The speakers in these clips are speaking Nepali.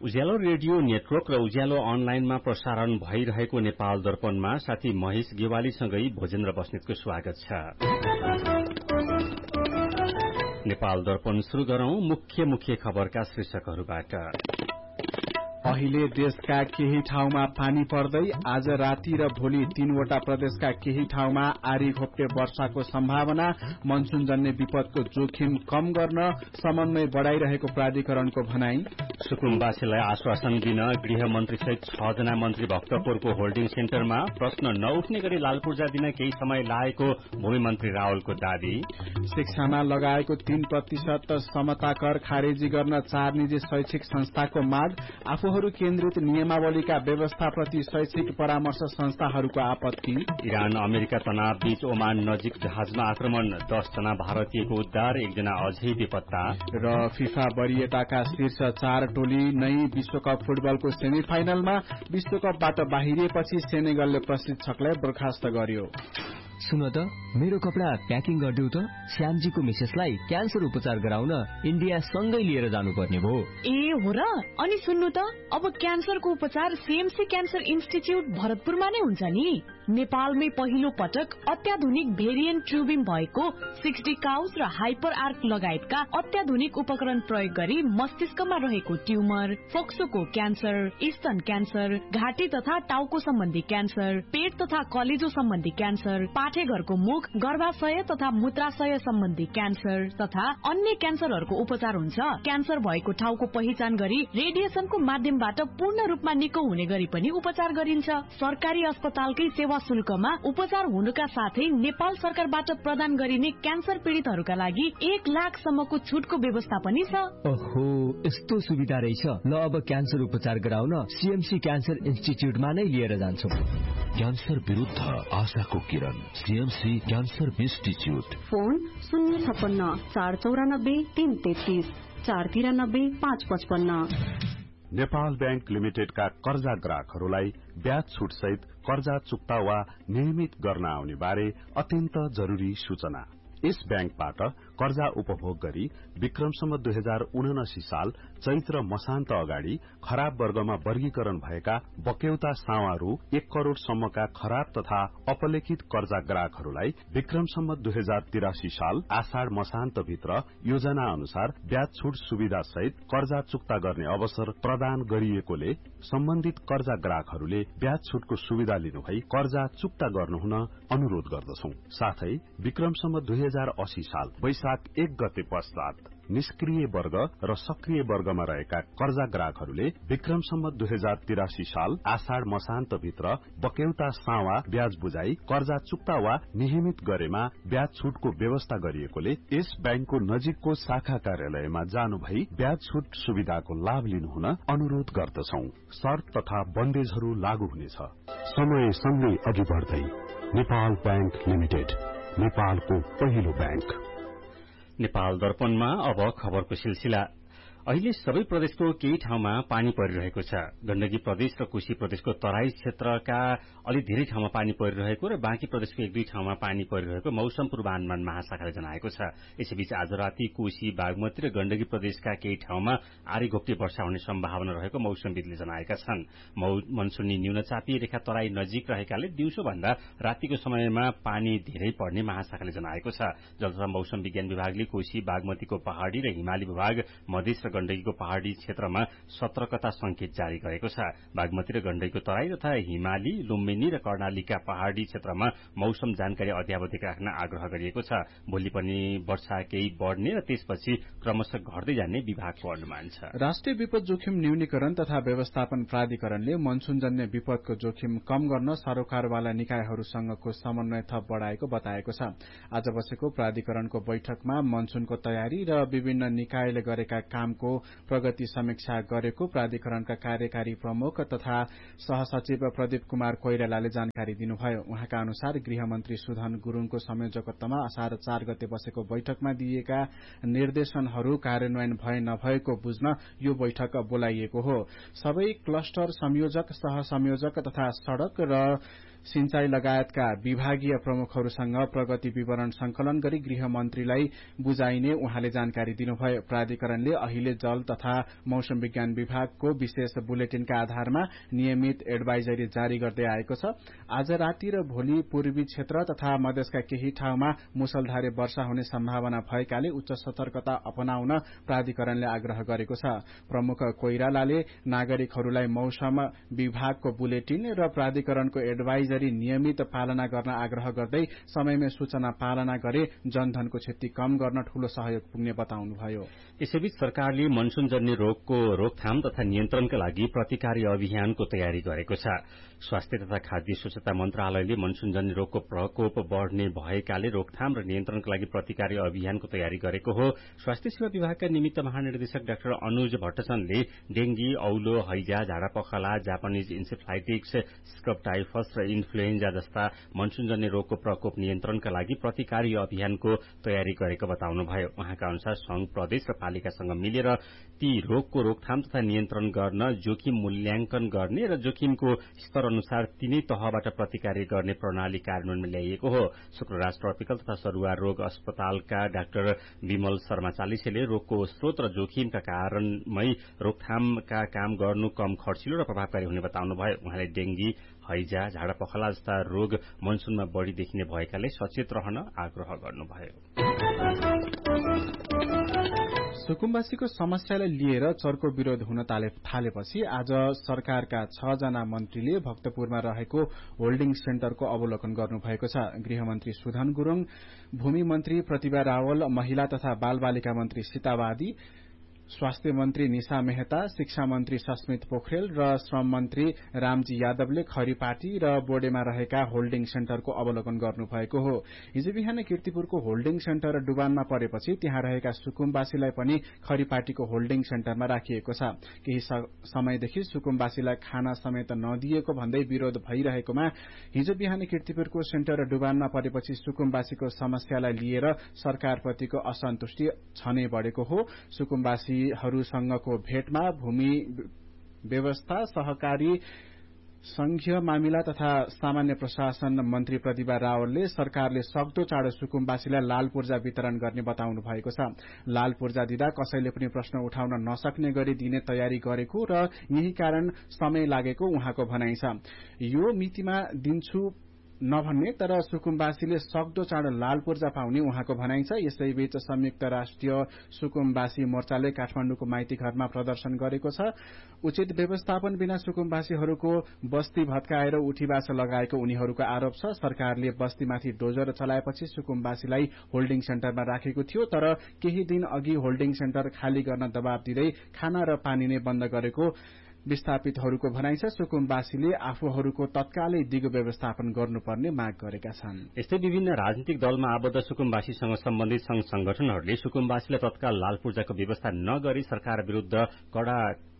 उज्यालो रेडियो नेटवर्क र उज्यालो अनलाइनमा प्रसारण भइरहेको नेपाल दर्पणमा साथी महेश गेवालीसँगै भोजेन्द्र बस्नेतको स्वागत छ। नेपाल दर्पण शुरू गरौं मुख्य खबरका शीर्षकहरूबाट। अहिले देशका केही ठाउँमा पानी पर्दै आज राति र भोलि 3वटा प्रदेशका केही ठाउँमा आरी घोप्टे वर्षाको सम्भावना। मनसूनजन्य विपदको जोखिम कम गर्न समन्वय बढ़ाइरहेको प्राधिकरणको भनाई। सुकुम्बासीलाई आश्वासन दिन गृहमन्त्री सहित 6 जना मन्त्री भक्तपुरको होल्डिङ सेन्टरमा प्रश्न नउठ्ने गरी लालपूर्जा दिन केही समय लागेको भूमि मन्त्री रावलको दावी। शिक्षामा लगाएको 3% समता कर खारेजी गर्न 4 निजी शैक्षिक संस्थाको माग। आफूहरू केन्द्रित नियमावलीका व्यवस्थाप्रति शैक्षिक परामर्श संस्थाहरूको आपत्ति। इरान अमेरिका तनाव बीच ओमान नजिक जहाजमा आक्रमण 10 जना भारतीयको उद्धार 1 जना अझै बेपत्ता। र फिफा वरियताका शीर्ष 4 टोली नै विश्वकप फुटबलको सेमिफाइनलमा। विश्वकपबाट बाहिरिएपछि सेनेगलले प्रशिक्षकलाई बर्खास्त गर्यो। सुन त मेरो कपडा प्याकिङ गरिदेऊ त। श्यामजीको मिसेसलाई क्यान्सर उपचार गराउन इन्डिया सँगै लिएर जानुपर्ने भो। ए हो र। अनि सुन्नु त अब क्यान्सरको उपचार सीएमसी क्यान्सर इन्स्टिच्युट भरतपुरमा नै हुन्छ नि। नेपालमै पहिलो पटक अत्याधुनिक भेरिएन्ट ट्युबिङ भएको 60 काउस र हाइपर आर्क लगायतका अत्याधुनिक उपकरण प्रयोग गरी मस्तिष्कमा रहेको ट्युमर, फोक्सोको क्यान्सर, स्तन क्यान्सर, घाँटी तथा टाउको सम्बन्धी क्यान्सर, पेट तथा कलेजो सम्बन्धी क्यान्सर, पाठेघरको मुख, गर्भाशय तथा मूत्राशय सम्बन्धी क्यान्सर तथा अन्य क्यान्सरहरूको उपचार हुन्छ। क्यान्सर भएको ठाउँको पहिचान गरी रेडिएसनको माध्यमबाट पूर्ण रूपमा निको हुने गरी पनि उपचार गरिन्छ। सरकारी अस्पतालकै सेवा शुल्कमा उपचार हुनुका साथै नेपाल सरकारबाट प्रदान गरिने क्यान्सर पीड़ितहरूका लागि 1 लाख सम्मको छुटको व्यवस्था पनि छ। ओहो, यस्तो सुविधा रहेछ। ल अब क्यान्सर उपचार गराउन सीएमसी क्यान्सर इन्स्टिच्युटमा नै लिएर जान्छौ। क्यान्सर विरुद्ध आशाको किरण, CMC cancer institute. Phone 056 494 333 493 555। Nepal bank लिमिटेडका कर्जा ग्राहकहरूलाई ब्याज छुट सहित कर्जा चुक्ता वा नियमित गर्न आउने बारे अत्यन्त जरूरी सूचना। यस बैंकबाट कर्जा उपभोग गरी विक्रमसम्म 2079 साल चैत्र मसान्त अगाडि खराब वर्गमा वर्गीकरण भएका बक्यौता सावा रु 1 करोड़ सम्मका खराब तथा अपलेखित कर्जा ग्राहकहरूलाई विक्रमसम्म 2083 साल आषाढ़ मसान्त भित्र योजना अनुसार ब्याज छुट सुविधा सहित कर्जा चुक्ता गर्ने अवसर प्रदान गरिएकोले सम्बन्धित कर्जा ग्राहकहरूले ब्याज छुटको सुविधा लिनुभई कर्जा चुक्ता गर्नुहुन अनुरोध गर्दछौं। साथै विक्रमसम्म 2080 साल वैशाख 1 गते पश्चात निष्क्रिय वर्ग र सक्रिय वर्गमा रहेका कर्जा ग्राहकहरूले विक्रमसम्म 2083 साल आषाढ़ मसान्त भित्र बक्यौता सावा ब्याज बुझाई कर्जा चुक्ता वा नियमित गरेमा ब्याज छुटको व्यवस्था गरिएकोले यस बैंकको नजिकको शाखा कार्यालयमा जानु भई ब्याज छुट सुविधाको लाभ लिनुहुन अनुरोध गर्दछौं। शर्त तथा बन्देजहरू लागू हुनेछ। समय सँगै अघि बढ्दै नेपाल बैंक लिमिटेड, नेपालको पहिलो बैंक। नेपाल दर्पणमा अब खबरको सिलसिला। अहिले सबै प्रदेशको केही ठाउँमा पानी परिरहेको छ। गण्डकी प्रदेश र कोशी प्रदेशको तराई क्षेत्रका अलि धेरै ठाउँमा पानी परिरहेको र बाँकी प्रदेशको 1-2 ठाउँमा पानी परिरहेको मौसम पूर्वानुमान महाशाखाले जनाएको छ। यसैबीच आज राति कोशी, बागमती र गण्डकी प्रदेशका केही ठाउँमा आरी घोप्टे वर्षा हुने सम्भावना रहेको मौसमविदले जनाएका छन्। मनसुनी न्यूनचापीय रेखा तराई नजिक रहेकाले दिउँसोभन्दा रातिको समयमा पानी धेरै पर्ने महाशाखाले जनाएको छ। जल तथा मौसम विज्ञान विभागले कोशी, बागमतीको पहाड़ी र हिमाली विभाग, मधेस र गण्डकीको पहाड़ी क्षेत्रमा सतर्कता संकेत जारी गरेको छ। बागमती र गण्डकीको तराई तथा हिमाली, लुम्बिनी र कर्णालीका पहाड़ी क्षेत्रमा मौसम जानकारी अद्यावधिक राख्न आग्रह गरिएको छ। भोलि पनि वर्षा केही बढ़ने र त्यसपछि क्रमशः घट्दै जाने विभागको अनुमान छ। राष्ट्रिय विपद जोखिम न्यूनीकरण तथा व्यवस्थापन प्राधिकरणले मनसूनजन्य विपदको जोखिम कम गर्न सरोकारवाला निकायहरूसँगको समन्वय थप बढ़ाएको बताएको छ। आज बसेको प्राधिकरणको बैठकमा मनसूनको तयारी र विभिन्न निकायले गरेका कामको प्रगति समीक्षा गरेको प्राधिकरणका कार्यकारी प्रमुख तथा सहसचिव प्रदीप कुमार कोइरालाले जानकारी दिनुभयो। उहाँका अनुसार गृहमन्त्री सुधन गुरूङको संयोजकत्वमा असार 4 गते बसेको बैठकमा दिएका निर्देशनहरू कार्यान्वयन भए नभएको बुझ्न यो बैठक बोलाइएको हो। सबै क्लस्टर संयोजक, सहसंयोजक तथा सड़क र सिंचाई लगायतका विभागीय प्रमुखहरूसँग प्रगति विवरण संकलन गरी गृह मन्त्रीलाई बुझाइने उहाँले जानकारी दिनुभयो। प्राधिकरणले अहिले जल तथा मौसम विज्ञान विभागको विशेष बुलेटिनका आधारमा नियमित एडभाइजरी जारी गर्दै आएको छ। आज राति र भोलि पूर्वी क्षेत्र तथा मधेसका केही ठाउँमा मुसलधारे वर्षा हुने सम्भावना भएकाले उच्च सतर्कता अपनाउन प्राधिकरणले आग्रह गरेको छ। प्रमुख कोइरालाले नागरिकहरूलाई मौसम विभागको बुलेटिन र प्राधिकरणको एडभाइजरी नियमित पालना गर्न आग्रह गर्दै समयमै सूचना पालना गरे जनधनको क्षति कम गर्न ठूलो सहयोग पुग्ने बताउनुभयो। यसैबीच सरकारले मनसूनजन्य रोगको रोकथाम तथा नियन्त्रणका लागि प्रतिकारी अभियानको तयारी गरेको छ। स्वास्थ्य तथा खाद्य स्वच्छता मन्त्रालयले मनसूनजन्य रोगको प्रकोप बढ़ने भएकाले रोकथाम र नियन्त्रणका लागि प्रतिकारी अभियानको तयारी गरेको हो। स्वास्थ्य सेवा विभागका निमित्त महानिर्देशक डाक्टर अनुज भट्टचनले डेंगी, औलो, हैजा, झाडापखला, जापानिज इन्सेफ्लाइटिक्स, स्कब टाइफस र इन्फ्लुएन्जा जस्ता मनसूनजन्य रोगको प्रकोप नियन्त्रणका लागि प्रतिकारी अभियानको तयारी गरेको बताउनुभयो। उहाँका अनुसार संघ, प्रदेश र पालिकासँग मिलेर ती रोगको रोकथाम तथा नियन्त्रण गर्न जोखिम मूल्याङ्कन गर्ने र जोखिमको स्तर अनुसार तीनै तहबाट प्रतिकारी गर्ने प्रणाली कार्यान्वयनमा ल्याइएको हो। शुक्रराज ट्रपिकल तथा सरुवा रोग अस्पतालका डाक्टर विमल शर्मा चालिसेले रोगको स्रोत र जोखिमका कारणमै रोकथामका काम गर्नु कम खर्चिलो र प्रभावकारी हुने बताउनुभयो। उहाँले डेंगी, हैजा, झाडापखला जस्ता रोग मनसूनमा बढ़ी देखिने भएकाले सचेत रहन आग्रह गर्नुभयो। सुकुम्बासीको समस्यालाई लिएर चर्को विरोध हुन थालेपछि आज सरकारका 6 जना मन्त्रीले भक्तपुरमा रहेको होल्डिङ सेन्टरको अवलोकन गर्नुभएको छ। गृहमन्त्री सुधन गुरूङ, भूमि मन्त्री प्रतिभा रावल, महिला तथा बाल बालिका मन्त्री सीतावादी, स्वास्थ्य मन्त्री निशा मेहता, शिक्षा मन्त्री सस्मित पोखरेल र श्रम मन्त्री रामजी यादवले खरीपाटी र बोडेमा रहेका होल्डिङ सेन्टरको अवलोकन गर्नुभएको हो। हिजो बिहान कीर्तिपुरको होल्डिङ सेन्टर डुबानमा परेपछि त्यहाँ रहेका सुकुम्बासीलाई पनि खरीपाटीको होल्डिङ सेन्टरमा राखिएको छ। केही समयदेखि सुकुम्बासीलाई खाना समेत नदिएको भन्दै विरोध भइरहेकोमा हिजो बिहान कीर्तिपुरको सेन्टर डुबानमा परेपछि सुकुम्बासीको समस्यालाई लिएर सरकारप्रतिको असन्तुष्टि छनै बढ़ेको हो। सुकुम्बासीहरूसँगको भेटमा भूमि व्यवस्था, सहकारी, संघीय मामिला तथा सामान्य प्रशासन मन्त्री प्रतिभा रावलले सरकारले सक्दो चाँडो सुकुम्बासीलाई लाल पूर्जा वितरण गर्ने बताउनु भएको छ। लाल पूर्जा दिँदा कसैले पनि प्रश्न उठाउन नसक्ने गरी दिने तयारी गरेको र यही कारण समय लागेको उहाँको भनाइ छ। यो मितिमा दिन्छु नभन्ने तर सुकुम्बासीले सक्दो चाँडो लाल पूर्जा पाउने उहाँको भनाइ छ। यसैबीच संयुक्त राष्ट्रिय सुकुम्बासी मोर्चाले काठमाडौँको माइती घरमा प्रदर्शन गरेको छ। उचित व्यवस्थापन बिना सुकुम्बासीहरूको बस्ती भत्काएर उठीबास लगाएको उनीहरूको आरोप छ। सरकारले बस्तीमाथि डोजर चलाएपछि सुकुम्बासीलाई होल्डिङ सेन्टरमा राखेको थियो, तर केही दिन अघि होल्डिङ सेन्टर खाली गर्न दबाव दिँदै खाना र पानी नै बन्द गरेको विस्थापितहरूको भनाइ छ। सुकुम्बासीले आफूहरूको तत्कालै दिगो व्यवस्थापन गर्नुपर्ने माग गरेका छन्। यस्तै विभिन्न राजनीतिक दलमा आबद्ध सुकुम्बासीसँग सम्बन्धित संघ संगठनहरूले सुकुम्बासीलाई तत्काल लाल पूर्जाको व्यवस्था नगरी सरकार विरूद्ध कड़ा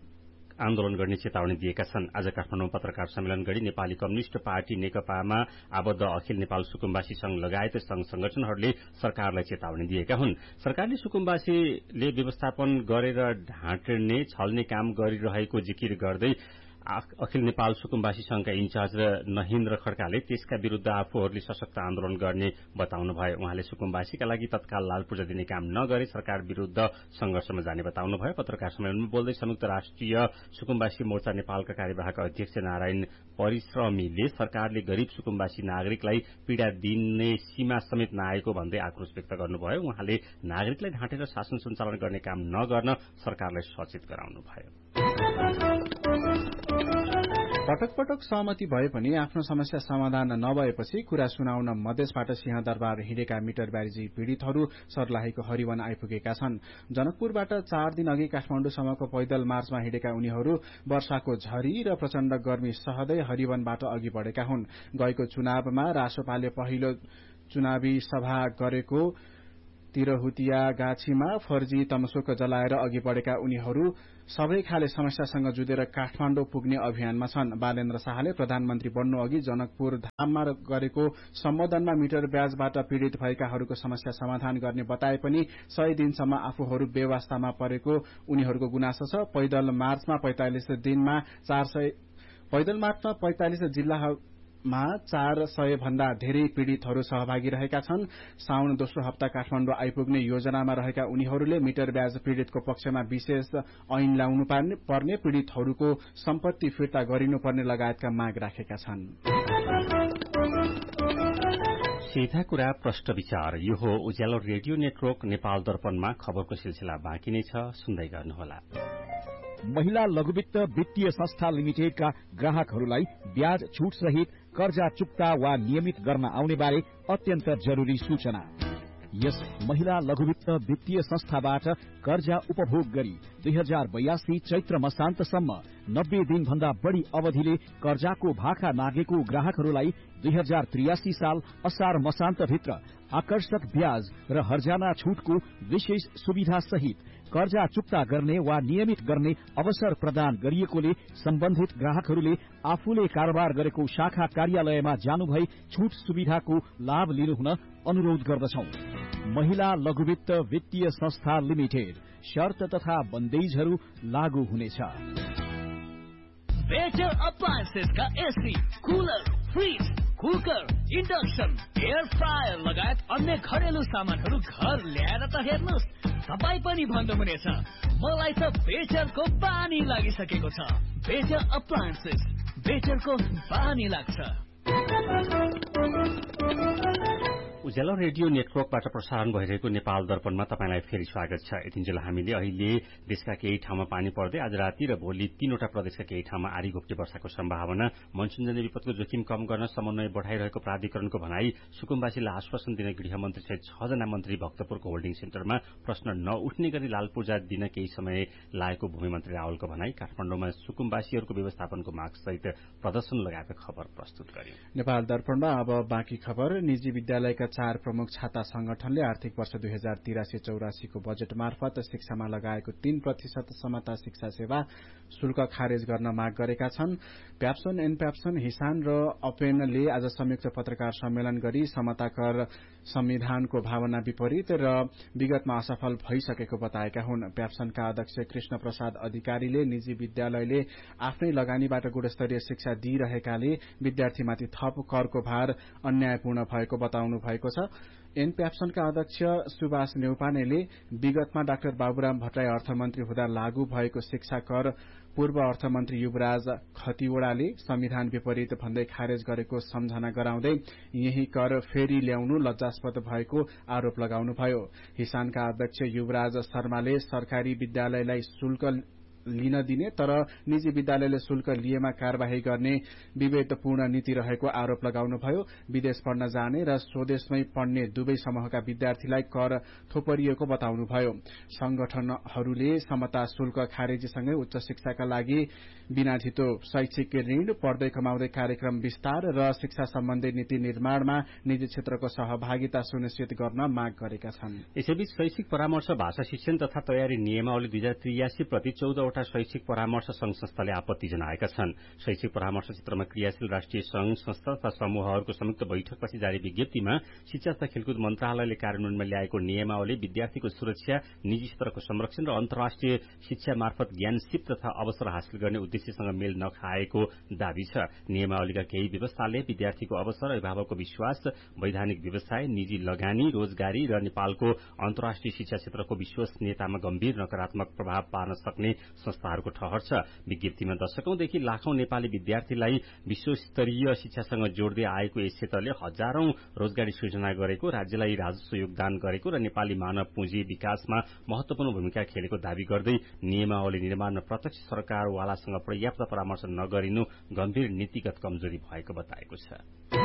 आन्दोलन गर्ने चेतावनी दिएका छन्। आज काठमाडौँमा पत्रकार सम्मेलन गरी नेपाली कम्युनिष्ट पार्टी नेकपामा आबद्ध अखिल नेपाल सुकुम्बासी संघ लगायत संघ संगठनहरूले सरकारलाई चेतावनी दिएका हुन्। सरकारले सुकुम्बासीले व्यवस्थापन गरेर ढाँट्ने छल्ने काम गरिरहेको जिकिर गर्दै अखिल नेपाल सुकुम्बासी संघका इन्चार्ज नहेन्द्र खड्काले त्यसका विरूद्ध आफूहरूले सशक्त आन्दोलन गर्ने बताउनुभयो। उहाँले सुकुम्बासीका लागि तत्काल लाल पूर्जा दिने काम नगरे सरकार विरूद्ध संघर्षमा जाने बताउनुभयो। पत्रकार सम्मेलनमा बोल्दै संयुक्त राष्ट्रिय सुकुम्बासी मोर्चा नेपालका कार्यवाहक अध्यक्ष नारायण परिश्रमीले सरकारले गरीब सुकुम्बासी नागरिकलाई पीड़ा दिने सीमा समेत नआएको भन्दै आक्रोश व्यक्त गर्नुभयो। उहाँले नागरिकलाई ढाँटेर शासन सञ्चालन गर्ने काम नगर्न सरकारलाई सचेत गराउनुभयो। पटक पटक सहमति भए पनि आफ्नो समस्या समाधान नभएपछि कुरा सुनाउन मधेसबाट सिंहदरबार हिँडेका मिटरबारी पीड़ितहरू सर्लाहीको हरिवन आइपुगेका छन्। जनकपुरबाट 4 दिन अघि काठमाडौँसम्मको पैदल मार्चमा हिँडेका उनीहरू वर्षाको झरी र प्रचण्ड गर्मी सहदै हरिवनबाट अघि बढ़ेका हुन्। गएको चुनावमा रासोपाले पहिलो चुनावी सभा गरेको तिरहुतिया गाछीमा फर्जी तमसोक जलाएर अघि बढ़ेका उनीहरू सबै खाले समस्यासँग जुधेर काठमाडौँ पुग्ने अभियानमा छन्। बालेन्द्र शाहले प्रधानमन्त्री बन्नु अघि जनकपुर धाममा गरेको सम्बोधनमा मिटर ब्याजबाट पीड़ित भएकाहरूको समस्या समाधान गर्ने बताए पनि 100 दिनसम्म आफूहरू बेवास्तामा परेको उनीहरूको गुनासो छ। पैदल मार्चमा 45 जिल्ला मा 400 भन्दा धेरै पीड़ितहरू सहभागी रहेका छन्। साउन दोस्रो हप्ता काठमाडौँ आइपुग्ने योजनामा रहेका उनीहरूले मिटर ब्याज पीड़ितको पक्षमा विशेष ऐन ल्याउनु पर्ने, पीड़ितहरूको सम्पत्ति फिर्ता गरिनुपर्ने लगायतका माग राखेका छन्। सीधा कुरा प्रश्न विचार, यो हो उज्यालो रेडियो नेटवर्क नेपाल दर्पणमा खबरको सिलसिला बाँकी नै छ, सुन्दै गर्नुहोला। महिला लघुवित्त वित्तीय संस्था लिमिटेडका ग्राहकहरूलाई ब्याज छूट सहित कर्जा चुक्ता वा नियमित गर्न आउने बारे अत्यन्त जरूरी सूचना। यस महिला लघुवित्त वित्तीय संस्थाबाट कर्जा उपभोग गरी 2082 चैत्र मसान्तसम्म 90 दिन भन्दा बढ़ी अवधिले कर्जाको भाका नागेको ग्राहकहरूलाई 2083 साल असार मसान्तभित्र आकर्षक ब्याज र हर्जाना छूटको विशेष सुविधा सहित कर्जा चुक्ता गर्ने वा नियमित गर्ने अवसर प्रदान गरिएकोले सम्बन्धित ग्राहकहरूले आफूले कारोबार गरेको शाखा कार्यालयमा जानुभई छूट सुविधाको लाभ लिनुहुन अनुरोध गर्दछौं। महिला लघुवित्त वित्तीय संस्था लिमिटेड, शर्त तथा बन्देजहरू लागू हुनेछ। बेटर अप्लायन्सेस का AC, cooler, fridge, cooker, induction, air fryer लगायत अन्य घरेलु सामानहरू घर ल्याएर त हेर्नुहोस्, तपाईँ पनि भन्नुहुनेछ मलाई त बेटरको बानी लागिसकेको छ। बेटर अप्लायन्सेस, बेटरको बानी लाग्छ। उज्यालो रेडियो नेटवर्कबाट प्रसारण भइरहेको नेपाल दर्पणमा तपाईलाई फेरि स्वागत छ। यतिन्जेल हामीले अहिले देशका केही ठाउँमा पानी पर्दै आज राति र भोलि 3वटा प्रदेशका केही ठाउँमा आधी घोप्टे वर्षाको सम्भावना, मनसूनजन्य विपदको जोखिम कम गर्न समन्वय बढ़ाइरहेको प्राधिकरणको भनाई, सुकुम्बासीलाई आश्वासन दिन गृहमन्त्री सहित 6 जना मन्त्री भक्तपुरको होल्डिङ सेन्टरमा प्रश्न नउठ्ने गरी लाल पूर्जा दिन केही समय लागेको भूमि मन्त्री रावलको भनाई, काठमाडौँमा सुकुम्बासीहरूको व्यवस्थापनको माग सहित प्रदर्शन लगाएको खबर प्रस्तुत गर्यो। नेपाल दर्पणमा अब बाँकी खबर। निजी विद्यालयका 4 प्रमुख छाता संगठनले आर्थिक वर्ष 2083-84 को बजेट मार्फत शिक्षामा लगाएको 3% समता शिक्षा सेवा शुल्क खारेज गर्न माग गरेका छन्। प्याप्सन, एनप्याप्सन, हिसान र अपेनले आज संयुक्त पत्रकार सम्मेलन गरी समता कर संविधानको भावना विपरीत र विगतमा असफल भइसकेको बताएका हुन्। प्याप्सनका अध्यक्ष कृष्ण प्रसाद अधिकारीले निजी विद्यालयले आफ्नै लगानीबाट गुणस्तरीय शिक्षा दिइरहेकाले विद्यार्थीमाथि थप करको भार अन्यायपूर्ण भएको बताउनु भएको छ। एनप्याप्सनका अध्यक्ष सुभाष नेउपानेले विगतमा डाक्टर बाबुराम भट्टराई अर्थमन्त्री हुँदा लागू भएको शिक्षा कर पूर्व अर्थमन्त्री युवराज खतिवड़ाले संविधान विपरीत भन्दै खारेज गरेको सम्झना गराउँदै यही कर फेरि ल्याउनु लज्जास्पद भएको आरोप लगाउनुभयो। हिसानका अध्यक्ष युवराज शर्माले सरकारी विद्यालयलाई शुल्क लिन दिने तर निजी विद्यालयले शुल्क लिएमा कार्यवाही गर्ने विभेदपूर्ण नीति रहेको आरोप लगाउनुभयो। विदेश पढ्न जाने र स्वदेशमै पढ्ने दुवै समूहका विद्यार्थीलाई कर थोपरिएको बताउनुभयो। संगठनहरूले समता शुल्क खारेजीसँगै उच्च शिक्षाका लागि बिना धितो शैक्षिक ऋण, पढ्दै कमाउँदै कार्यक्रम विस्तार र शिक्षा सम्बन्धी नीति निर्माणमा निजी क्षेत्रको सहभागिता सुनिश्चित गर्न माग गरेका छन्। यसैबीच शैक्षिक परामर्श, भाषा शिक्षण तथा तयारी नियमावली 2083 प्रति 14 शैक्षिक परामर्श संघ संस्थाले आपत्ति जनाएका छन्। शैक्षिक परामर्श क्षेत्रमा क्रियाशील राष्ट्रिय संघ संस्था तथा समूहहरूको संयुक्त बैठकपछि जारी विज्ञप्तिमा शिक्षा तथा खेलकुद मन्त्रालयले कार्यान्वयनमा ल्याएको नियमावली विद्यार्थीको सुरक्षा, निजी क्षेत्रको संरक्षण र अन्तर्राष्ट्रिय शिक्षा मार्फत ज्ञान सिप तथा अवसर हासिल गर्ने उद्देश्यसँग मेल नखाएको दावी छ। नियमावलीका केही व्यवस्थाले विद्यार्थीको अवसर, अभिभावकको विश्वास, वैधानिक व्यवसाय, निजी लगानी, रोजगारी र नेपालको अन्तर्राष्ट्रिय शिक्षा क्षेत्रको विश्वसनीयतामा गम्भीर नकारात्मक प्रभाव पार्न सक्ने संस्थाहरूको ठहर छ। विज्ञप्तिमा दशकौंदेखि लाखौं नेपाली विद्यार्थीलाई विश्वस्तरीय शिक्षासँग जोड्दै आएको यस क्षेत्रले हजारौं रोजगारी सृजना गरेको, राज्यलाई राजस्व योगदान गरेको र नेपाली मानव पुँजी विकासमा महत्वपूर्ण भूमिका खेलेको दावी गर्दै नियमावली निर्माण र प्रत्यक्ष सरकारवालासँग पर्याप्त परामर्श नगरिनु गम्भीर नीतिगत कमजोरी भएको बताएको छ।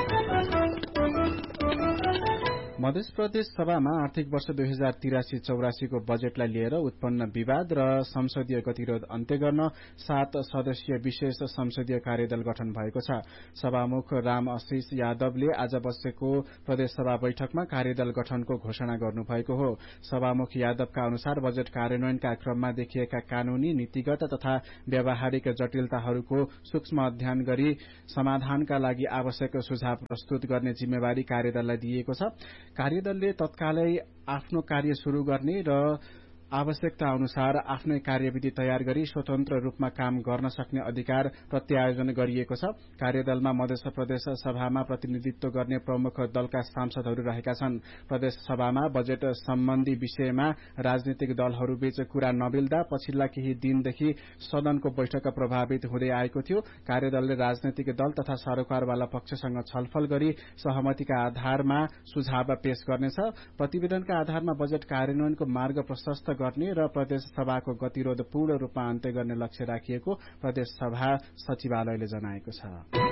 मध्य प्रदेश सभामा आर्थिक वर्ष 2083-84 को बजेटलाई लिएर उत्पन्न विवाद र संसदीय गतिरोध अन्त्य गर्न 7 सदस्यीय विशेष संसदीय कार्यदल गठन भएको छ। सभामुख राम आशिष यादवले आज बसेको प्रदेश सभा बैठकमा कार्यदल गठनको घोषणा गर्नुभएको हो। सभामुख यादवका अनुसार बजेट कार्यान्वयनका क्रममा देखिएका कानूनी, नीतिगत तथा व्यावहारिक जटिलताहरूको सूक्ष्म अध्ययन गरी समाधानका लागि आवश्यक सुझाव प्रस्तुत गर्ने जिम्मेवारी कार्यदललाई दिएको छ। कार्यदलले तत्कालै आफ्नो कार्य शुरू गर्ने र आवश्यकता अनुसार आफ्नै कार्यविधि तयार गरी स्वतन्त्र रूपमा काम गर्न सक्ने अधिकार प्रत्यायोजन गरिएको छ। कार्यदलमा मध्य प्रदेश सभामा प्रतिनिधित्व गर्ने प्रमुख दलका सांसदहरू रहेका छन्। प्रदेश सभामा बजेट सम्बन्धी विषयमा राजनीतिक दलहरूबीच कुरा नमिल्दा पछिल्ला केही दिनदेखि सदनको बैठक प्रभावित हुँदै आएको थियो। कार्यदलले राजनीतिक दल तथा सरोकारवाला पक्षसँग छलफल गरी सहमतिका आधारमा सुझाव पेश गर्नेछ। प्रतिवेदनका आधारमा बजेट कार्यान्वयनको मार्ग प्रशस्त गर्ने र प्रदेश सभाको गतिरोध पूर्ण रूपमा अन्त्य गर्ने लक्ष्य राखिएको प्रदेश सभा सचिवालयले जनाएको छ।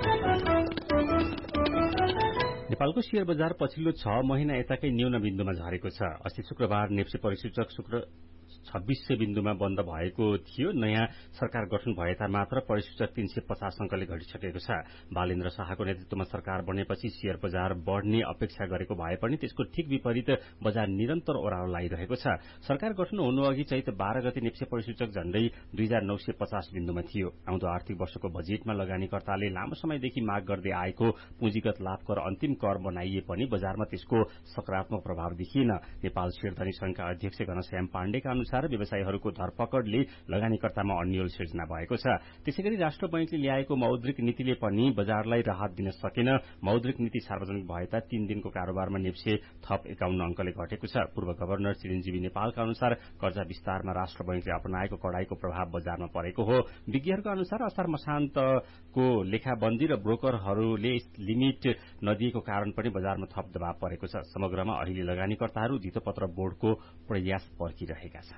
नेपालको शेयर बजार पछिल्लो 6 महिना यताकै न्यून बिन्दुमा झरेको छ। अस्ति शुक्रबार नेप्से परिसूचक 2600 बिन्दुमा बन्द भएको थियो। नयाँ सरकार गठन भएता मात्र परिसूचक 350 अंकले घटिसकेको छ। बालेन्द्र शाहको नेतृत्वमा सरकार बनेपछि शेयर बजार बढ़ने अपेक्षा गरेको भए पनि त्यसको ठिक विपरीत बजार निरन्तर ओह्रालो लागिरहेको छ। सरकार गठन हुनुअघि चैत 12 गते नेप्से परिसूचक झण्डै 2950 बिन्दुमा थियो। आउँदो आर्थिक वर्षको बजेटमा लगानीकर्ताले लामो समयदेखि माग गर्दै आएको पुँजीगत लाभ कर अन्तिम कर बनाइए पनि बजारमा त्यसको सकारात्मक प्रभाव देखिएन। नेपाल शेयरधनी संघका अध्यक्ष घनश्याम पाण्डेका अनुसार व्यवसायीहरूको धरपकड़ले लगानीकर्तामा अन्यल सिर्जना भएको छ। त्यसैगरी राष्ट्र बैंकले ल्याएको मौद्रिक नीतिले पनि बजारलाई राहत दिन सकेन। मौद्रिक नीति सार्वजनिक भएता 3 दिनको कारोबारमा नेप्से थप 51 अंकले घटेको छ। पूर्व गभर्नर चिरञ्जीवी नेपालका अनुसार कर्जा विस्तारमा राष्ट्र बैंकले अपनाएको कडाईको प्रभाव बजारमा परेको हो। विज्ञहरूको अनुसार असार मसान्तको लेखाबन्दी र ब्रोकरहरूले लिमिट नदिएको कारण पनि बजारमा थप दबाव परेको छ। समग्रमा अहिले लगानीकर्ताहरू धितोपत्र बोर्डको प्रयास पर्खिरहेका छन्।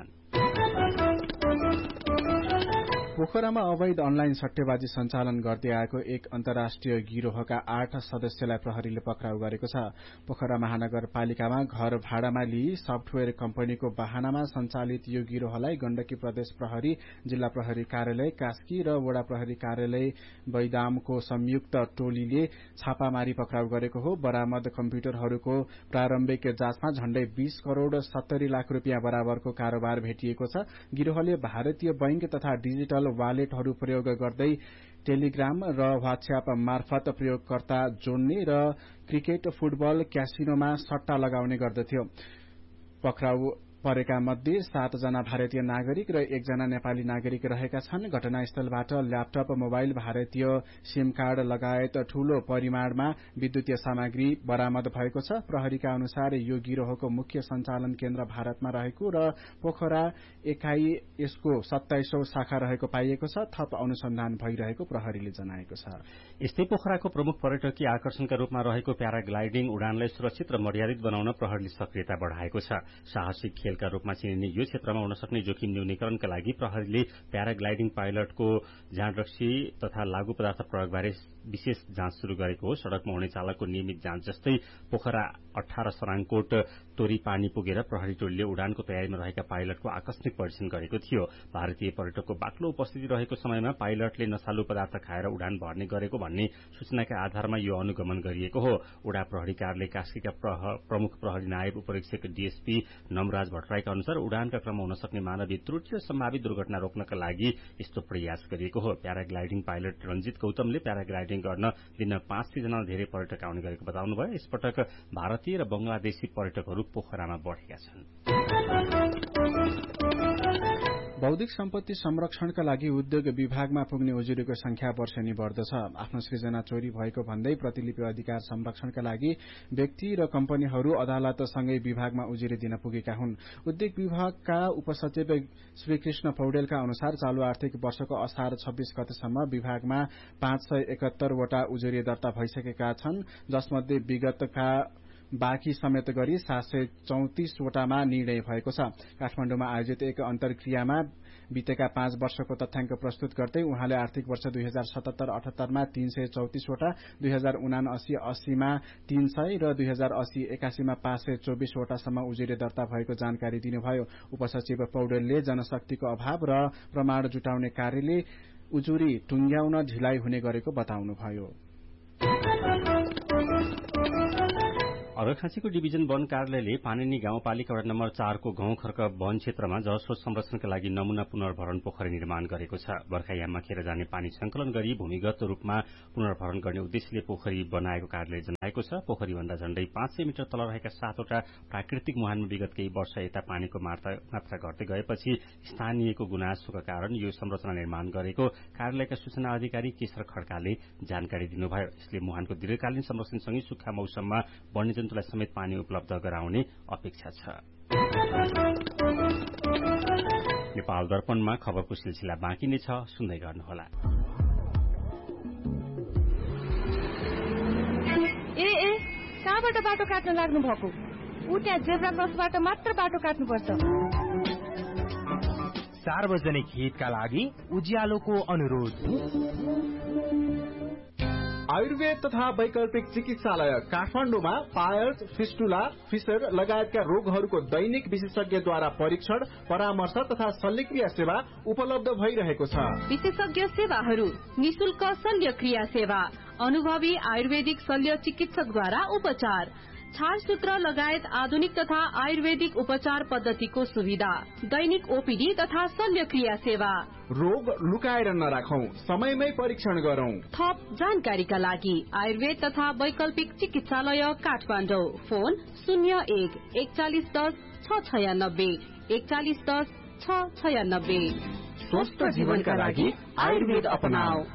पोखरामा अवैध अनलाइन सट्टेबाजी सञ्चालन गर्दै आएको एक अन्तर्राष्ट्रिय गिरोहका 8 सदस्यलाई प्रहरीले पक्राउ गरेको छ। पोखरा महानगरपालिकामा घर भाडामा लिई सफ्टवेयर कम्पनीको बहानामा सञ्चालित यो गिरोहलाई गण्डकी प्रदेश प्रहरी, जिल्ला प्रहरी कार्यालय कास्की र वडा प्रहरी कार्यालय बैदामको संयुक्त टोलीले छापामारी पक्राउ गरेको हो। बरामद कम्प्युटरहरूको प्रारम्भिक जाँचमा झण्डै 20 करोड़ 70 लाख रुपियाँ बराबरको कारोबार भेटिएको छ। गिरोहले भारतीय बैंक तथा डिजिटल वालेटहरू प्रयोग गर्दै टेलिग्राम र व्हाट्सएप मार्फत प्रयोगकर्ता जोड्ने र क्रिकेट, फुटबल, क्यासिनोमा सट्टा लगाउने गर्दथ्यो। पक्राउ परेका मध्ये 7 जना भारतीय नागरिक र 1 जना नेपाली नागरिक रहेका छन्। घटनास्थलबाट ल्यापटप, मोबाइल, भारतीय सिम कार्ड लगायत ठूलो परिमाणमा विद्युतीय सामग्री बरामद भएको छ। प्रहरीका अनुसार यो गिरोहको मुख्य सञ्चालन केन्द्र भारतमा रहेको र पोखरा एकाई यसको 27औं शाखा रहेको पाइएको छ। थप अनुसन्धान भइरहेको प्रहरीले जनाएको छ। यस्तै पोखराको प्रमुख पर्यटकीय आकर्षणका रूपमा रहेको प्याराग्लाइडिङ उडानलाई सुरक्षित र मर्यादित बनाउन प्रहरीले सक्रियता बढ़ाएको छ। साहसिक खेलका रूपमा चिनिने यो क्षेत्रमा हुन सक्ने जोखिम न्यूनीकरणका लागि प्रहरीले प्याराग्लाइडिङ पाइलटको जाँडरक्सी तथा लागू पदार्थ प्रयोगबारे विशेष जाँच शुरू गरेको हो। सड़कमा हुने चालकको नियमित जाँच जस्तै पोखरा 18 सराङकोट तोरी पानी पुगेर प्रहरी टोलीले उडानको तयारीमा रहेका पाइलटको आकस्मिक परीक्षण गरेको थियो। भारतीय पर्यटकको बाक्लो उपस्थिति रहेको समयमा पाइलटले नशालु पदार्थ खाएर उडान भर्ने गरेको भन्ने सूचनाका आधारमा यो अनुगमन गरिएको हो। उडा प्रहरी कार्यालय कास्कीका प्रमुख प्रहरी नायब उपरीक्षक डीएसपी नमराज भट्टराईका अनुसार उडानका क्रममा हुन सक्ने मानवीय त्रुटि र सम्भावित दुर्घटना रोक्नका लागि यस्तो प्रयास गरिएको हो। प्याराग्लाइडिङ पाइलट रञ्जित गौतमले प्याराग्लाइडिङ गर्न दिन 500 जना धेरै पर्यटक आउने गरेको बताउनुभयो। यसपटक भारतीय र बंगलादेशी पर्यटकहरू पोखरामा बढ़ेका छन्। बौद्धिक सम्पत्ति संरक्षणका लागि उद्योग विभागमा पुग्ने उजुरीको संख्या वर्षेनी बढ्दछ। आफ्नो सृजना चोरी भएको भन्दै प्रतिलिपि अधिकार संरक्षणका लागि व्यक्ति र कम्पनीहरू अदालतसँगै विभागमा उजुरी दिन पुगेका हुन्। उद्योग विभागका उपसचिव श्रीकृष्ण पौडेलका अनुसार चालू आर्थिक वर्षको असार 26 गतेसम्म विभागमा 571 वटा उजुरी दर्ता भइसकेका छन्, जसमध्ये विगतका बाँकी समेत गरी 734 वटामा निर्णय भएको छ। काठमाडौँमा आयोजित एक अन्तर्क्रियामा बितेका 5 वर्षको तथ्याङ्क प्रस्तुत गर्दै उहाँले आर्थिक वर्ष 2077-78 मा 334 वटा, 2079-80 मा 300 र 2080-81 मा 524 वटासम्म उजुरी दर्ता भएको जानकारी दिनुभयो। उपसचिव पौडेलले जनशक्तिको अभाव र प्रमाण जुटाउने कार्यले उजुरी टुंग्याउन ढिलाइ हुने गरेको बताउनुभयो। अर्घाखाँचीको डिभिजन वन कार्यालयले पानीनी गाउँपालिका वडा नम्बर 4 को गाउँ खर्क वन क्षेत्रमा जलस्रोत संरक्षणका लागि नमूना पुनर्भरण पोखरी निर्माण गरेको छ। बर्खायाममा खेर जाने पानी संकलन गरी भूमिगत रूपमा पुनर्भरण गर्ने उद्देश्यले पोखरी बनाएको कार्यालयले जनाएको छ। पोखरीभन्दा झण्डै 500 मिटर तल रहेका 7वटा प्राकृतिक मुहानमा विगत केही वर्ष यता पानीको मात्रा घट्दै गएपछि स्थानीयको गुनासोका कारण यो संरचना निर्माण गरेको कार्यालयका सूचना अधिकारी केशर खड्काले जानकारी दिनुभयो। यसले मुहानको दीर्घकालीन संरक्षणसँगै सुक्खा मौसममा वन्यजन्तुलाई समेत पानी उपलब्ध गराउने अपेक्षा छ। नेपाल दर्पणमा खबरको सिलसिला बाँकी नै छ, सुन्दै गर्नुहोला। कहाँबाट बाटो काट्न लाग्नु भएको? त्यहाँ जेब्रा क्रसबाट मात्र बाटो काट्नुपर्छ। सार्वजनिक हितका लागि उज्यालोको अनुरोध। आयुर्वेद तथा वैकल्पिक चिकित्सालय काठमाडौँमा पायल्स, फिस्टुला, फिसर लगायतका रोगहरूको दैनिक विशेषज्ञद्वारा परीक्षण, परामर्श तथा शल्यक्रिया सेवा उपलब्ध भइरहेको छ। विशेषज्ञ सेवाहरू: निशुल्क शल्यक्रिया सेवा, अनुभवी आयुर्वेदिक शल्य चिकित्सकद्वारा उपचार, छारसूत्र लगायत आधुनिक तथा आयुर्वेदिक उपचार पद्धतिको सुविधा, दैनिक ओपीडी तथा शल्यक्रिया सेवा। रोग लुकाएर नराखौं, समयमै परीक्षण गरौं। थप जानकारीका लागि आयुर्वेद तथा वैकल्पिक चिकित्सालय काठमाडौँ। फोन 01-4110-696 4110-696। स्वस्थ जीवनका लागि आयुर्वेद अपनाऊ।